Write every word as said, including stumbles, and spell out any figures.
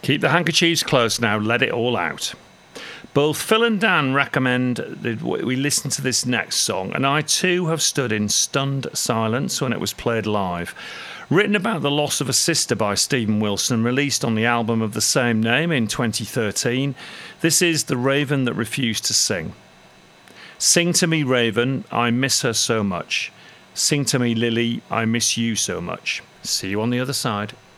Keep the handkerchiefs close now. Let it all out. Both Phil and Dan recommend that we listen to this next song, and I too have stood in stunned silence when it was played live. Written about the loss of a sister by Stephen Wilson, released on the album of the same name in twenty thirteen, this is The Raven That Refused to Sing. Sing to me, Raven, I miss her so much. Sing to me, Lily, I miss you so much. See you on the other side.